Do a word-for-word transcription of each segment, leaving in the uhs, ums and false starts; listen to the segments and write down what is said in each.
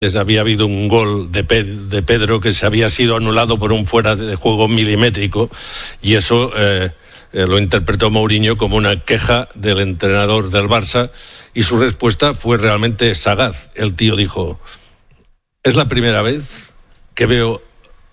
había habido un gol de, Pe- de Pedro que se había sido anulado por un fuera de juego milimétrico, y eso eh, eh, lo interpretó Mourinho como una queja del entrenador del Barça, y su respuesta fue realmente sagaz. El tío dijo: es la primera vez que veo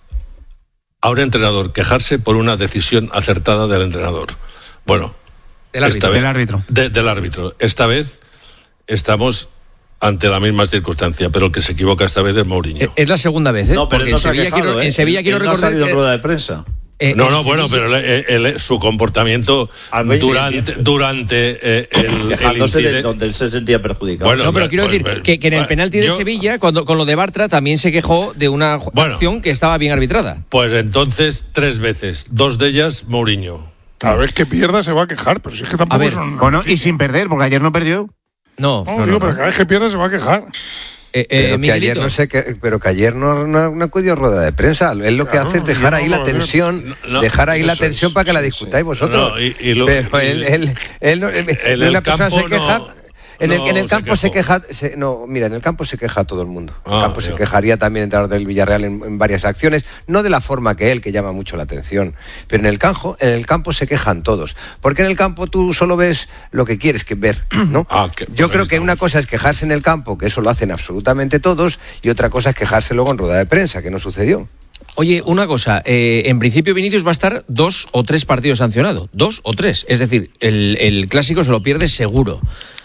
a un entrenador quejarse por una decisión acertada del entrenador. Bueno, del árbitro, esta vez, del árbitro. De, del árbitro. Esta vez estamos ante la misma circunstancia, pero el que se equivoca esta vez es Mourinho. Es la segunda vez, ¿eh? No, pero porque no en Sevilla, quejado, quiero, ¿eh? en Sevilla él, quiero él no recordar ha salido que, en rueda de prensa. Eh, no, no, Sevilla, bueno, pero él, él, su comportamiento durante, durante eh, el, quejándose el de donde él se sentía perjudicado. Bueno, no, pero quiero pues, decir pues, que, que en el pues, penalti de yo, Sevilla, cuando, con lo de Bartra, también se quejó de una bueno, acción que estaba bien arbitrada. Pues entonces, tres veces, dos de ellas Mourinho. Cada vez que pierda se va a quejar, pero si es que tampoco ver, es un... Bueno, y sin perder, porque ayer no perdió. No, No, no, digo, no, pero no. cada vez que pierda se va a quejar. Eh, eh, Pero que ayer Miguelito. no sé que, pero que ayer no, no, no acudió rueda de prensa. Él lo que Claro, hace es dejar yo ahí no la lo veo. tensión, No, no, dejar ahí la eso tensión es, para que la sí, discutáis sí. vosotros. No, y- y lo- pero y- él, él, él, no- él- En el una persona campo se queja. no- En el, no en el se campo se, quejó. queja, se- no, mira, en el campo se queja todo el mundo. En el Ah, campo se ya. quejaría también el entrenador del Villarreal en, en varias acciones, no de la forma que él, que llama mucho la atención, pero en el campo, en el campo se quejan todos, porque en el campo tú solo ves lo que quieres que ver, ¿no? Ah, que- Yo pues creo ahí que estamos. una cosa es quejarse en el campo, que eso lo hacen absolutamente todos, y otra cosa es quejarse luego en rueda de prensa, que no sucedió. Oye, una cosa, eh, en principio Vinicius va a estar dos o tres partidos sancionado, dos o tres, es decir, el, el clásico se lo pierde seguro.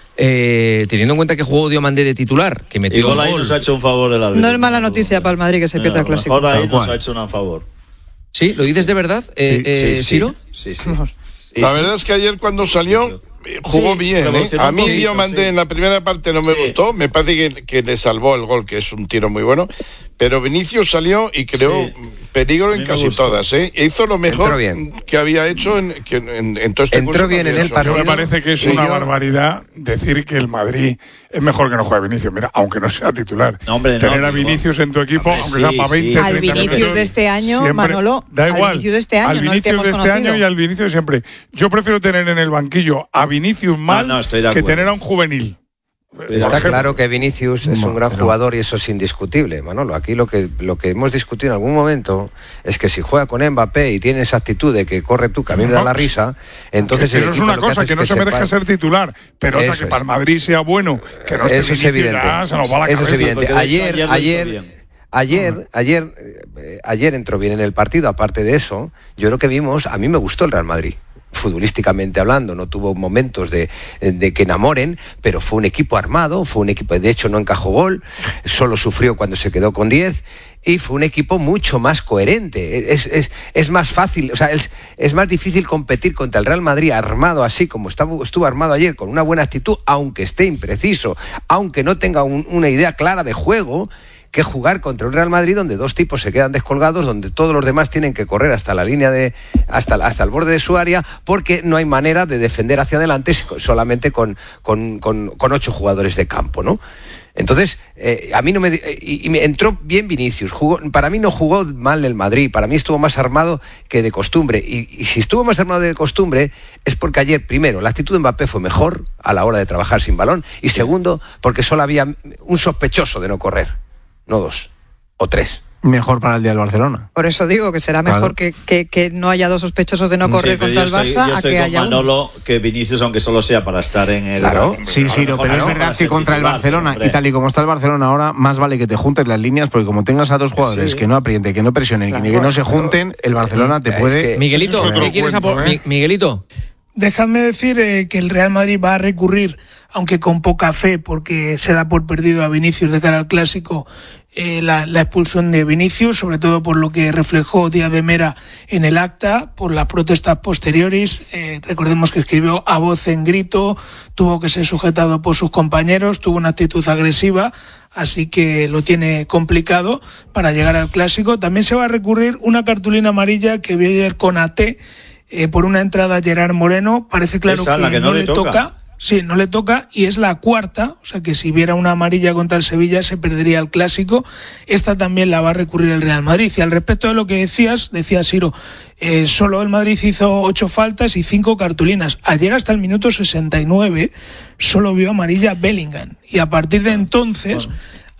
Eh, teniendo en cuenta que jugó Diomandé de titular, que metió Igual un ahí gol. nos ha hecho un favor el árbitro. No es mala noticia para el Madrid que se pierda el clásico. Ahora ahí Tal nos cual. ha hecho un favor. ¿Sí? ¿Lo dices de verdad, eh, Sí, eh, sí, sí. Ciro? Sí, sí. La verdad es que ayer cuando salió eh, jugó Sí, bien. ¿eh? revolucionó A un mí poquito, Diomandé sí. en la primera parte no me Sí. gustó. Me parece que, que le salvó el gol, que es un tiro muy bueno. Pero Vinicius salió y creó Sí. peligro A en mí me casi gustó. todas. ¿eh? Hizo lo mejor Entró bien. que había hecho en, que en, en todo este Entró curso. bien que en había el hecho. partido. Yo me parece que es Sí, una yo- barbaridad decir que el Madrid es mejor que no juegue Vinicius. Mira, aunque no sea titular. No, hombre, no, Tener a digo- Vinicius en tu equipo, Hombre, aunque sí, sea para sí. veinte, Al treinta Vinicius minutos, de este año, siempre- Manolo, da al igual. Vinicius de este año, al no el que Vinicius hemos de este conocido. año y al Vinicius de siempre. Yo prefiero tener en el banquillo a Vinicius mal no, estoy de que acuerdo. tener a un juvenil. Está claro que Vinicius es un gran jugador y eso es indiscutible, Manolo. Aquí lo que lo que hemos discutido en algún momento es que si juega con Mbappé y tiene esa actitud de que corre tú, que a mí me da la risa, entonces Que el el eso es equipo una lo que cosa, hace que, es no se merezca pare- ser titular, pero otra Eso que es. para el Madrid sea bueno, que no esté Eso es Vinicius, evidente. ya se nos va la Eso es cabeza. evidente. Porque de hecho Ayer, ayer lo hizo ayer, bien. ayer, ayer, eh, ayer entró bien en el partido. Aparte de eso, yo creo que vimos, a mí me gustó el Real Madrid. Futbolísticamente hablando, no tuvo momentos de, de que enamoren, pero fue un equipo armado, fue un equipo, de hecho no encajó gol, solo sufrió cuando se quedó con diez, y fue un equipo mucho más coherente. Es, es, es más fácil, o sea, es, es más difícil competir contra el Real Madrid armado así como estaba, estuvo armado ayer, con una buena actitud, aunque esté impreciso, aunque no tenga un, una idea clara de juego, que jugar contra un Real Madrid donde dos tipos se quedan descolgados, donde todos los demás tienen que correr hasta la línea de hasta, hasta el borde de su área, porque no hay manera de defender hacia adelante solamente con, con, con, con ocho jugadores de campo, ¿no? Entonces, eh, a mí no me, eh, y, y me entró bien Vinicius. Jugó, para mí no jugó mal el Madrid. Para mí estuvo más armado que de costumbre. Y, y si estuvo más armado de costumbre es porque ayer, primero, la actitud de Mbappé fue mejor a la hora de trabajar sin balón. Y segundo, porque solo había un sospechoso de no correr. No dos, o tres. Mejor para el día del Barcelona. Por eso digo que será Claro. mejor que, que, que no haya dos sospechosos de no correr Sí, pero contra el yo estoy, Barça yo a estoy que con haya uno. Manolo, que Vinicius, aunque solo sea para estar en el... Claro. Sí, sí, no, pero es Claro, verdad para que ser contra el titular, Barcelona, hombre. y tal y como está el Barcelona ahora, más vale que te juntes las líneas, porque como tengas a dos jugadores Sí. que no aprieten, que no presionen, Claro. y que no se junten, el Barcelona te Es puede... que- Miguelito, Eso es otro ¿qué quieres cuento, aportar? ¿eh? Miguelito. Dejadme decir eh, que el Real Madrid va a recurrir, aunque con poca fe, porque se da por perdido a Vinicius de cara al Clásico, eh, la, la expulsión de Vinicius, sobre todo por lo que reflejó Díaz de Mera en el acta, por las protestas posteriores. Eh, recordemos que escribió a voz en grito, tuvo que ser sujetado por sus compañeros, tuvo una actitud agresiva, así que lo tiene complicado para llegar al Clásico. También se va a recurrir una cartulina amarilla que vi ayer con A T, Eh, por una entrada a Gerard Moreno. Parece claro Esa, que, la que no, no le le toca. toca. Sí, no le toca, y es la cuarta, o sea que si hubiera una amarilla contra el Sevilla se perdería el Clásico. Esta también la va a recurrir el Real Madrid. Y al respecto de lo que decías, decía Siro, eh, solo el Madrid hizo ocho faltas y cinco cartulinas. Ayer hasta el minuto sesenta y nueve solo vio amarilla Bellingham, y a partir de entonces...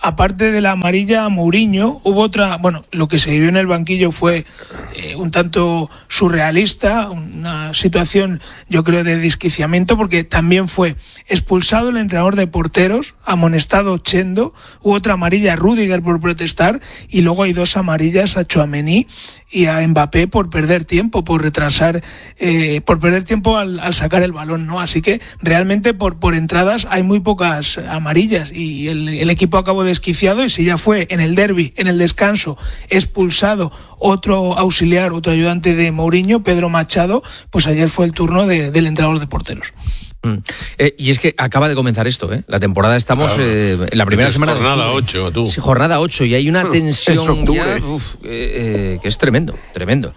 aparte de la amarilla a Mourinho, hubo otra, bueno, lo que se vivió en el banquillo fue eh, un tanto surrealista, una situación, yo creo, de desquiciamiento, porque también fue expulsado el entrenador de porteros, amonestado Chendo, hubo otra amarilla a Rüdiger por protestar, y luego hay dos amarillas a Tchouaméni y a Mbappé por perder tiempo, por retrasar, eh, por perder tiempo al, al sacar el balón, ¿no? Así que realmente por, por entradas hay muy pocas amarillas y el, el equipo acabó desquiciado, y si ya fue en el derbi, en el descanso, expulsado otro auxiliar, otro ayudante de Mourinho, Pedro Machado, pues ayer fue el turno de, del entrenador de porteros. Mm. Eh, y es que acaba de comenzar esto, ¿eh? La temporada estamos claro. eh, en la primera es semana jornada de ocho, tú. Sí, jornada ocho, y hay una tensión ya, uf, eh, eh, que es tremendo, tremendo.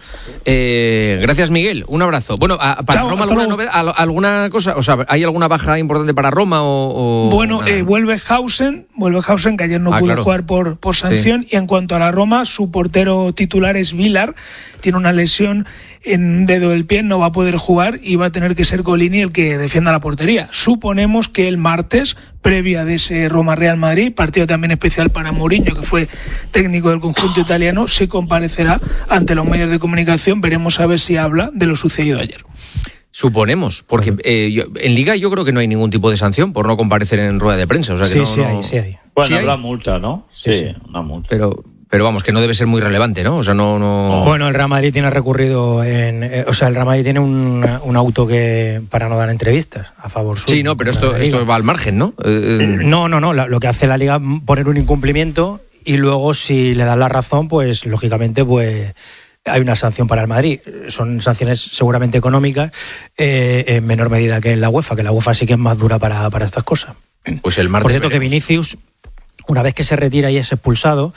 Eh, gracias, Miguel, un abrazo. Bueno, a, para Chao, Roma alguna novedad, alguna cosa, o sea, ¿hay alguna baja importante para Roma o, o bueno, eh, vuelve Hausen, vuelve Hausen que ayer no ah, pudo claro. jugar por, por sanción, sí. Y en cuanto a la Roma, su portero titular es Vilar, tiene una lesión en un dedo del pie, no va a poder jugar y va a tener que ser Golini el que defienda la portería. Suponemos que el martes, previa de ese Roma-Real Madrid, partido también especial para Mourinho, que fue técnico del conjunto italiano, se comparecerá ante los medios de comunicación. Veremos a ver si habla de lo sucedido ayer. Suponemos, porque eh, yo, en Liga yo creo que no hay ningún tipo de sanción por no comparecer en rueda de prensa. O sea que sí, no, sí, no... hay, sí hay. Bueno, ¿Sí habrá hay? multa, ¿no? Sí, sí, una multa. Pero... Pero vamos, que no debe ser muy relevante, ¿no? O sea, no... no... Bueno, el Real Madrid tiene recurrido en... Eh, o sea, el Real Madrid tiene un, un auto que para no dar entrevistas a favor suyo. Sí, no, pero esto, esto va al margen, ¿no? Eh, no, no, no. La, lo que hace la Liga es poner un incumplimiento y luego, si le dan la razón, pues, lógicamente, pues... hay una sanción para el Madrid. Son sanciones seguramente económicas, eh, en menor medida que en la UEFA, que la UEFA sí que es más dura para, para estas cosas. Pues el martes Por cierto, veremos. Que Vinicius, una vez que se retira y es expulsado,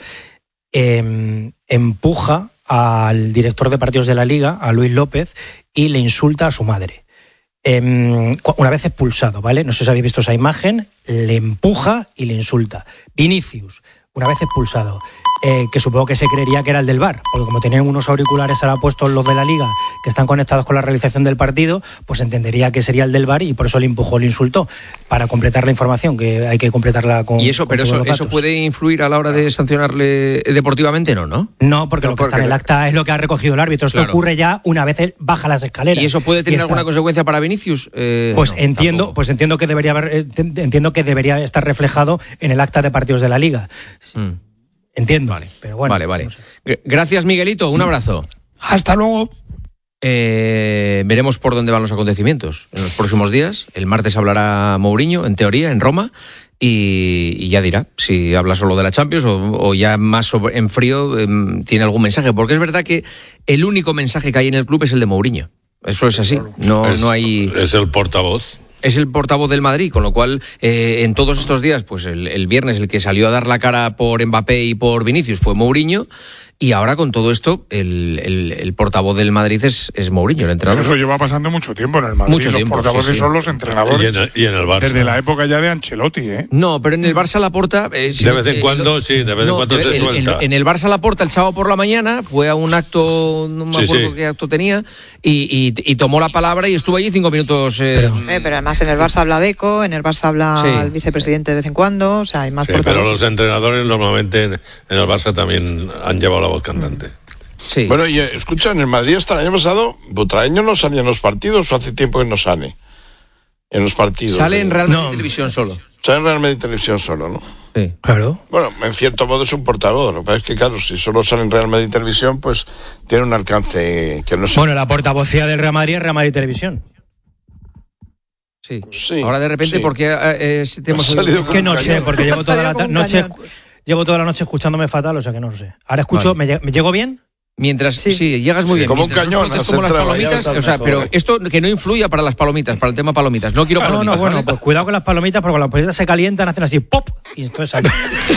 eh, empuja al director de partidos de la Liga, a Luis López, y le insulta a su madre. Eh, una vez expulsado, ¿vale? No sé si habéis visto esa imagen, le empuja y le insulta. Vinicius, una vez expulsado, eh, que supongo que se creería que era el del V A R, porque como tenían unos auriculares ahora puestos los de la Liga que están conectados con la realización del partido, pues entendería que sería el del V A R y por eso le empujó, le insultó, para completar la información, que hay que completarla con. Y eso, con pero eso, eso puede influir a la hora de sancionarle deportivamente, ¿no? ¿No? No, porque no, lo que está en el acta es lo que ha recogido el árbitro. Esto claro. ocurre ya una vez él baja las escaleras. ¿Y eso puede tener alguna consecuencia para Vinicius? Eh, pues no, entiendo, tampoco. pues entiendo que debería haber, entiendo que debería estar reflejado en el acta de partidos de la Liga. Mm. Entiendo. Vale, pero bueno, vale, vale. No sé. Gracias, Miguelito. Un abrazo. Hasta luego. Eh, veremos por dónde van los acontecimientos en los próximos días. El martes hablará Mourinho, en teoría, en Roma, y, y ya dirá si habla solo de la Champions o, o ya más sobre, en frío eh, tiene algún mensaje. Porque es verdad que el único mensaje que hay en el club es el de Mourinho. Eso es así. No, es, no hay. Es el portavoz. Es el portavoz del Madrid, con lo cual eh, en todos estos días, pues el, el viernes el que salió a dar la cara por Mbappé y por Vinicius fue Mourinho, y ahora con todo esto el, el, el portavoz del Madrid es, es Mourinho, el entrenador. Eso lleva pasando mucho tiempo en el Madrid. Mucho los tiempo, portavoces sí, sí. son los entrenadores. Y en el, y en el Barça. Desde la época ya de Ancelotti, ¿eh? No, pero en el Barça Laporta... Eh, de vez en eh, cuando, sí, de vez en no, cuando se el, suelta. En, en el Barça Laporta el sábado por la mañana fue a un acto, no me sí, acuerdo sí. qué acto tenía, y, y, y tomó la palabra y estuvo allí cinco minutos. Eh, pero, eh, pero además en el Barça habla Deco, en el Barça habla sí. el vicepresidente de vez en cuando, o sea, hay más sí, pero los entrenadores normalmente en, en el Barça también han llevado la voz cantante. Sí. Bueno, y escucha, en el Madrid hasta el año pasado, Butraeño no salía en los partidos, o hace tiempo que no sale en los partidos. Sale en Real Madrid no. Televisión solo. Sale en Real Madrid Televisión solo, ¿no? Sí. Claro. Bueno, en cierto modo es un portavoz. Lo que pasa es que, claro, si solo sale en Real Madrid Televisión, pues tiene un alcance que no sé. Bueno, la portavocía del Real Madrid es Real Madrid Televisión. Sí. sí. Ahora de repente, sí. porque eh, te hemos salido Es que no sé, porque llevo toda la ta- noche cañón. llevo toda la noche escuchándome fatal, o sea que no lo sé. Ahora escucho, Vale. ¿me, ¿me llego bien? Mientras, sí, sí llegas muy Sí, bien. como un Mientras cañón, no has como las entrado, palomitas, ya o sea, mejor. pero esto que no influya para las palomitas, para el tema palomitas. No quiero No, palomitas. no, bueno, ¿vale? pues cuidado con las palomitas, porque cuando las palomitas se calientan, hacen así, ¡pop! Y entonces ahí.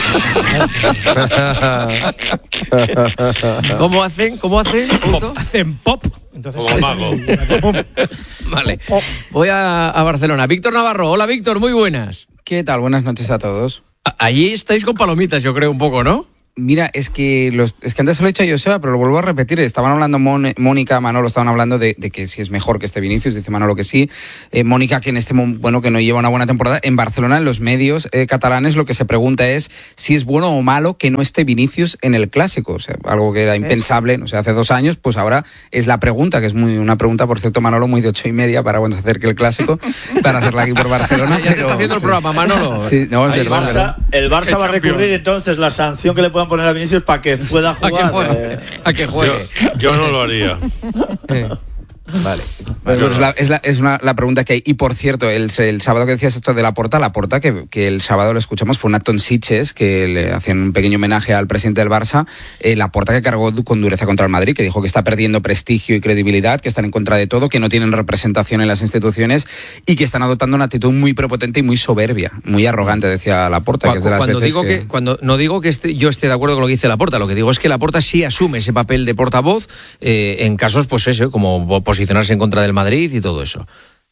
¿Cómo hacen? ¿Cómo hacen? Pop, hacen pop. Entonces, Como mago. pum. Vale. Voy a, a Barcelona. Víctor Navarro. Hola, Víctor, muy buenas. ¿Qué tal? Buenas noches a todos. A- Allí estáis con palomitas, yo creo, un poco, ¿no? Mira, es que los, es que antes se lo he dicho a Joseba, pero lo vuelvo a repetir. Estaban hablando Mon, Mónica, Manolo, estaban hablando de, de que si es mejor que este Vinicius, dice Manolo que sí. Eh, Mónica, que en este momento, bueno, que no lleva una buena temporada. En Barcelona, en los medios eh, catalanes, lo que se pregunta es si es bueno o malo que no esté Vinicius en el Clásico. O sea, algo que era impensable, no sé, hace dos años, pues ahora es la pregunta, que es muy una pregunta, por cierto, Manolo, muy de ocho y media para cuando se acerque el Clásico, para hacerla aquí por Barcelona. Ya te está haciendo el programa, Manolo. Sí, no, el Barça, el Barça va a recurrir entonces la sanción que le puedan poner a Vinicius para que pueda jugar. A que juegue. Eh. A que juegue. Yo, yo no lo haría. Eh. Vale. Pues, pues la, es la, es una, la pregunta que hay. Y por cierto, el, el sábado que decías esto de Laporta, Laporta, que, que el sábado lo escuchamos, fue un acto en Sitges, que le hacían un pequeño homenaje al presidente del Barça. Eh, Laporta, que cargó con dureza contra el Madrid, que dijo que está perdiendo prestigio y credibilidad, que están en contra de todo, que no tienen representación en las instituciones y que están adoptando una actitud muy prepotente y muy soberbia, muy arrogante, decía Laporta. Que es de las cuando veces digo que... que cuando no digo que esté, yo esté de acuerdo con lo que dice Laporta, lo que digo es que Laporta sí asume ese papel de portavoz eh, en casos, pues eso, como posicionarse en contra del Madrid y todo eso.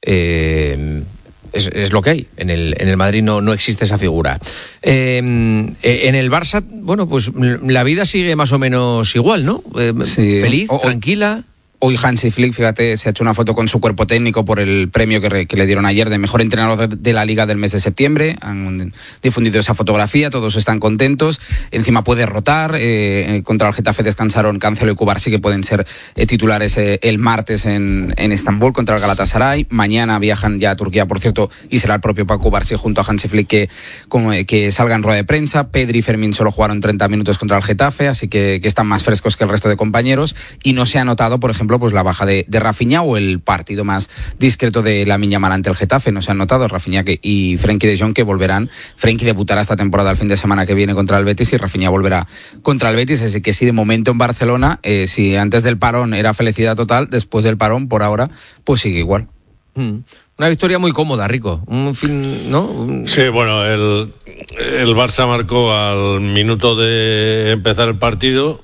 Eh, es, es lo que hay. En el, en el Madrid no, no existe esa figura. Eh, en el Barça, bueno, pues la vida sigue más o menos igual, ¿no? Eh, sí. Feliz, o, tranquila. Hoy Hansi Flick, fíjate, se ha hecho una foto con su cuerpo técnico por el premio que, re, que le dieron ayer de mejor entrenador de, de la Liga del mes de septiembre. Han difundido esa fotografía, todos están contentos. Encima puede rotar. Eh, contra el Getafe descansaron Cancelo y Cubarsí, que pueden ser eh, titulares eh, el martes en, en Estambul contra el Galatasaray. Mañana viajan ya a Turquía, por cierto, y será el propio Paco Cubarsí junto a Hansi Flick que, como, eh, que salga en rueda de prensa. Pedri y Fermín solo jugaron treinta minutos contra el Getafe, así que, que están más frescos que el resto de compañeros. Y no se ha notado, por ejemplo, pues la baja de, de Rafinha o el partido más discreto de Lamine Yamal ante el Getafe. No se han notado Rafinha que, y Frenkie de Jong, que volverán. Frenkie debutará esta temporada el fin de semana que viene contra el Betis y Rafinha volverá contra el Betis. Así que sí, de momento en Barcelona, eh, si antes del parón era felicidad total, después del parón, por ahora, pues sigue igual. Mm. Una victoria muy cómoda, Rico. Un fin, ¿no? Un... Sí, bueno, el, el Barça marcó al minuto de empezar el partido.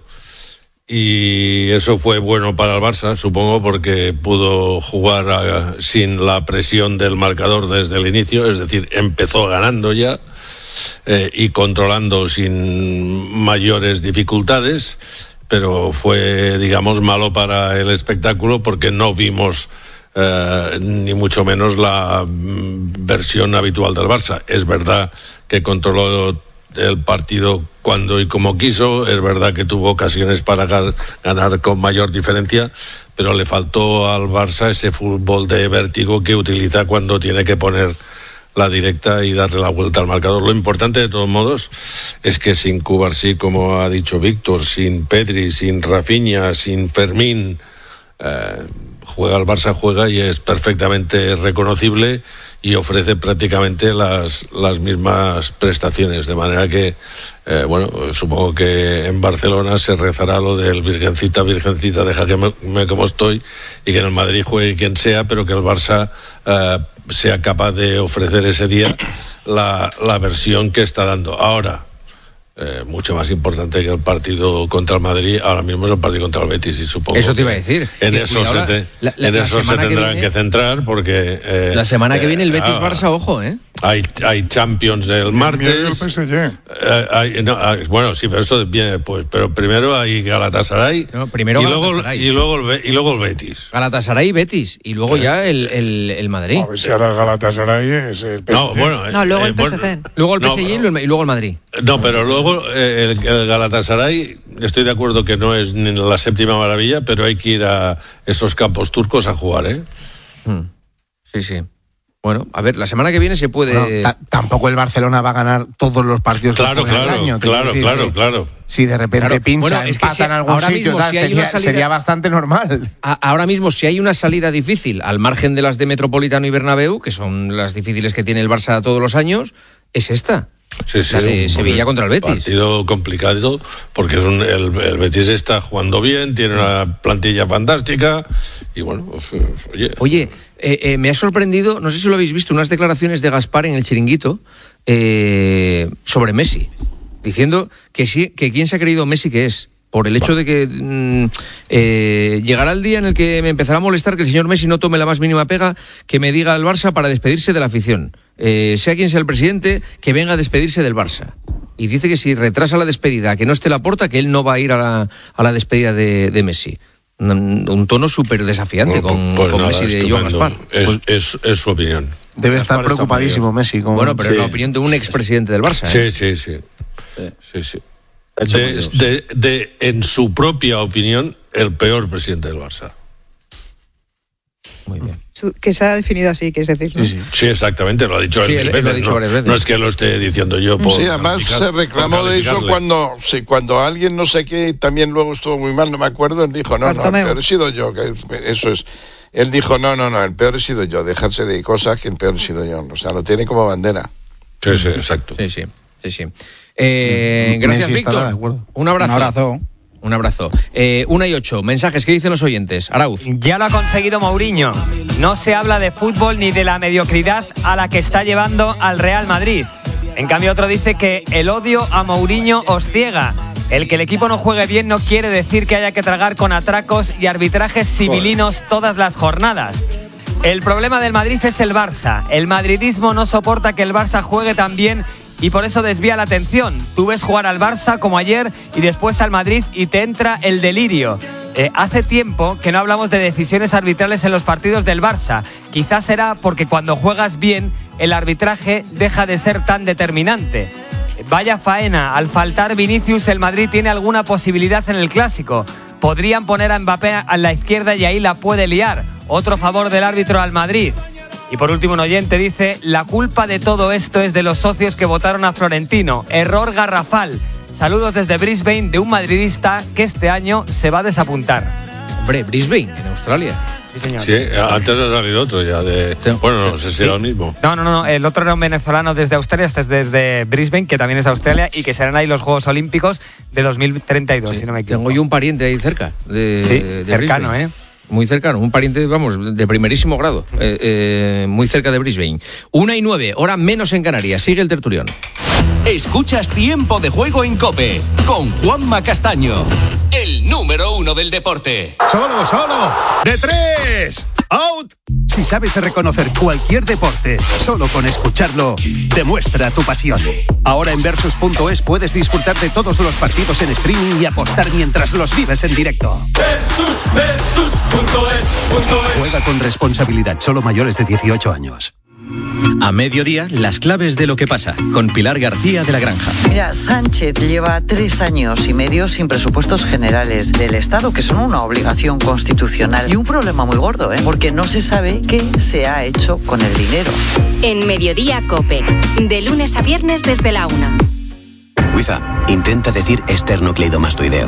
Y eso fue bueno para el Barça, supongo, porque pudo jugar a, sin la presión del marcador desde el inicio, es decir, empezó ganando ya eh, y controlando sin mayores dificultades, pero fue, digamos, malo para el espectáculo porque no vimos eh, ni mucho menos la mm, versión habitual del Barça. Es verdad que controló el partido cuando y como quiso, es verdad que tuvo ocasiones para ganar con mayor diferencia, pero le faltó al Barça ese fútbol de vértigo que utiliza cuando tiene que poner la directa y darle la vuelta al marcador. Lo importante de todos modos es que sin Cubarsí, como ha dicho Víctor, sin Pedri, sin Rafinha, sin Fermín, eh, juega el Barça, juega y es perfectamente reconocible y ofrece prácticamente las, las mismas prestaciones, de manera que, eh, bueno, supongo que en Barcelona se rezará lo del Virgencita, Virgencita, deja que me, me como estoy, y que en el Madrid juegue quien sea, pero que el Barça eh, sea capaz de ofrecer ese día la, la versión que está dando. Ahora, Eh, mucho más importante que el partido contra el Madrid, ahora mismo es el partido contra el Betis, y supongo eso te iba a decir. En eso se, te, la, la, en eso se tendrán que, viene, que centrar porque eh, la semana que eh, viene el Betis-Barça, ah, ojo, ¿eh? Hay, hay Champions el martes. El eh, hay, no, bueno, sí, pero eso viene después. Pero primero hay Galatasaray. No, primero y, Galatasaray. Luego, y, luego el, y luego el Betis. Galatasaray y Betis. Y luego eh. ya el, el, el Madrid. A ver si ahora el Galatasaray es el P S G. No, bueno, no luego el P S G. Bueno, luego el P S G no, y luego el Madrid. No, pero luego eh, el, el Galatasaray, estoy de acuerdo que no es ni la séptima maravilla, pero hay que ir a esos campos turcos a jugar, ¿eh? Hmm. Sí, sí. Bueno, a ver, la semana que viene se puede... Bueno, t- tampoco el Barcelona va a ganar todos los partidos claro, que claro, el año. Claro, claro, claro. Si de repente claro. pincha, bueno, es empatan que si, en algún sitio, mismo, tal, si sería, salida, sería bastante normal. A, ahora mismo, si hay una salida difícil, al margen de las de Metropolitano y Bernabéu, que son las difíciles que tiene el Barça todos los años, es esta. Sí, sí, la de Sevilla contra el Betis. Partido complicado porque es un, el, el Betis está jugando bien, tiene una plantilla fantástica y bueno, pues, oye. Oye, eh, eh, me ha sorprendido, no sé si lo habéis visto, unas declaraciones de Gaspar en el Chiringuito eh, sobre Messi, diciendo que sí, que quién se ha creído Messi que es. Por el hecho de que mm, eh, llegará el día en el que me empezará a molestar que el señor Messi no tome la más mínima pega que me diga el Barça para despedirse de la afición. Eh, sea quien sea el presidente, que venga a despedirse del Barça. y dice que si retrasa la despedida, que no esté Laporta, que él no va a ir a la, a la despedida de, de Messi. Un, un tono súper desafiante Pues, con, pues con nada, Messi de estupendo. Joan Gaspar. Es, Pues- es, es su opinión. Debe estar Gaspar está preocupadísimo muy Messi. Con... Bueno, pero Sí. es la opinión de un expresidente del Barça. ¿eh? Sí, sí, sí. Sí. sí, sí. Hecho De, por Dios. de- de, en su propia opinión, el peor presidente del Barça. Muy bien. Su- Que se ha definido así, que es decir, ¿no? Sí, sí. Sí, exactamente, lo ha dicho Sí, él él- mil él lo ha veces, dicho no, varias veces. no es que lo esté diciendo yo por Sí, además calificar- se reclamó por de eso calificarle. cuando, sí, cuando alguien no sé qué también luego estuvo muy mal, no me acuerdo, él dijo, no, no, el Bartomeu. peor he sido yo, que eso es. Él dijo, no, no, no, el peor he sido yo, dejarse de cosas que el peor he sido yo. O sea, lo tiene como bandera. Sí, sí, exacto. Sí, sí, sí, sí. Eh, Mm, gracias, Messi estará de Víctor. acuerdo. Un abrazo. Un abrazo. Un abrazo. Eh, una y ocho. Mensajes, ¿qué dicen los oyentes? Arauz. Ya lo ha conseguido Mourinho. No se habla de fútbol ni de la mediocridad a la que está llevando al Real Madrid. En cambio, otro dice que el odio a Mourinho os ciega. El que el equipo no juegue bien no quiere decir que haya que tragar con atracos y arbitrajes civilinos todas las jornadas. El problema del Madrid es el Barça. El madridismo no soporta que el Barça juegue tan bien y por eso desvía la atención. Tú ves jugar al Barça como ayer y después al Madrid y te entra el delirio. Eh, hace tiempo que no hablamos de decisiones arbitrales en los partidos del Barça. Quizás será porque cuando juegas bien el arbitraje deja de ser tan determinante. Vaya faena, al faltar Vinicius el Madrid tiene alguna posibilidad en el Clásico. Podrían poner a Mbappé a la izquierda y ahí la puede liar. Otro favor del árbitro al Madrid. Y por último, un oyente dice, la culpa de todo esto es de los socios que votaron a Florentino. Error garrafal. Saludos desde Brisbane de un madridista que este año se va a desapuntar. Hombre, Brisbane, en Australia. Sí, señor. Sí, antes ha salido otro ya de... Bueno, no sé si era el mismo. No, no, no, el otro era un venezolano desde Australia, este es desde Brisbane, que también es Australia, y que serán ahí los Juegos Olímpicos de dos mil treinta y dos, si no me equivoco. Tengo yo un pariente ahí cerca. De, Sí, de cercano, Brisbane. ¿eh? Muy cercano, un pariente, vamos, de primerísimo grado. Eh, eh, muy cerca de Brisbane. Una y nueve, hora menos en Canarias. Sigue el tertulión. Escuchas Tiempo de Juego en COPE con Juanma Castaño, el número uno del deporte. Solo, solo, de tres, out. Si sabes reconocer cualquier deporte solo con escucharlo, demuestra tu pasión. Ahora en Versus punto es puedes disfrutar de todos los partidos en streaming y apostar mientras los vives en directo. Versus, versus punto es, punto es. Juega con responsabilidad, solo mayores de dieciocho años. A mediodía, las claves de lo que pasa, con Pilar García de la Granja. Mira, Sánchez lleva tres años y medio sin presupuestos generales del Estado, que son una obligación constitucional y un problema muy gordo, ¿eh? Porque no se sabe qué se ha hecho con el dinero. En Mediodía COPE, de lunes a viernes desde la una. Wiza, intenta decir esternocleidomastoideo.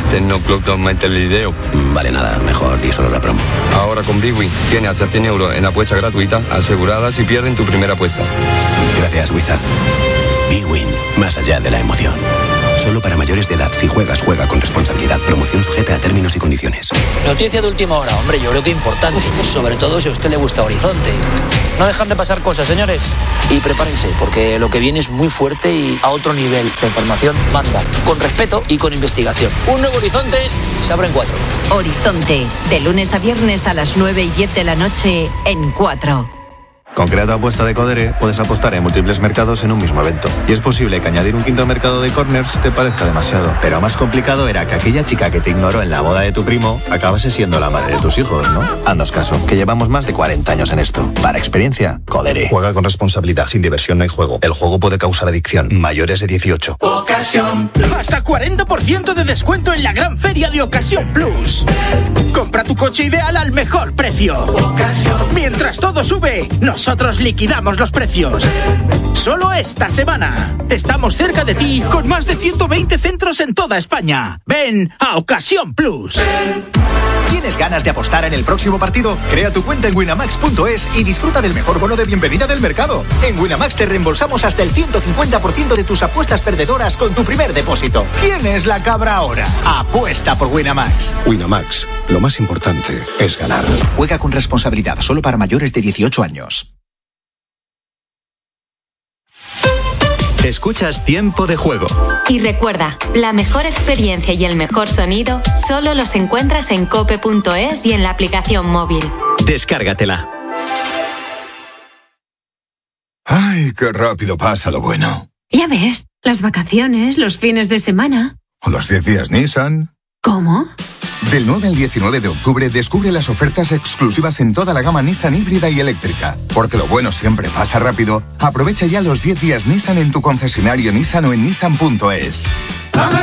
Esternocleidomastoideo. Vale, nada, mejor di solo la promo. Ahora con Big Win tienes hasta cien euros en apuesta gratuita asegurada si pierden tu primera apuesta. Gracias, Wiza. Big Win, más allá de la emoción. Solo para mayores de edad. Si juegas, juega con responsabilidad. Promoción sujeta a términos y condiciones. Noticia de última hora, hombre, yo creo que importante, sobre todo si a usted le gusta Horizonte. No dejan de pasar cosas, señores. Y prepárense, porque lo que viene es muy fuerte y a otro nivel. La información manda, con respeto y con investigación. Un nuevo Horizonte se abre en cuatro. Horizonte, de lunes a viernes a las nueve y diez de la noche en cuatro. Con Creato Apuesta de Codere puedes apostar en múltiples mercados en un mismo evento. Y es posible que añadir un quinto mercado de corners te parezca demasiado. Pero más complicado era que aquella chica que te ignoró en la boda de tu primo acabase siendo la madre de tus hijos, ¿no? Haznos caso, que llevamos más de cuarenta años en esto. Para experiencia, Codere. Juega con responsabilidad, sin diversión no hay juego. El juego puede causar adicción. Mayores de dieciocho. Ocasión. Hasta cuarenta por ciento de descuento en la gran feria de Ocasión Plus. Compra tu coche ideal al mejor precio. Ocasión. Mientras todo sube, nosotros liquidamos los precios. Solo esta semana. Estamos cerca de ti con más de ciento veinte centros en toda España. Ven a Ocasión Plus. ¿Tienes ganas de apostar en el próximo partido? Crea tu cuenta en winamax punto es y disfruta del mejor bono de bienvenida del mercado. En Winamax te reembolsamos hasta el ciento cincuenta por ciento de tus apuestas perdedoras con tu primer depósito. ¿Quién es la cabra ahora? Apuesta por Winamax. Winamax, lo más importante es ganar. Juega con responsabilidad, solo para mayores de dieciocho años. Escuchas Tiempo de Juego. Y recuerda, la mejor experiencia y el mejor sonido solo los encuentras en cope punto es y en la aplicación móvil. Descárgatela. Ay, qué rápido pasa lo bueno. Ya ves, las vacaciones, los fines de semana. ¿O los diez días Nissan? ¿Cómo? Del nueve al diecinueve de octubre descubre las ofertas exclusivas en toda la gama Nissan híbrida y eléctrica. Porque lo bueno siempre pasa rápido. Aprovecha ya los diez días Nissan en tu concesionario Nissan o en nissan punto es.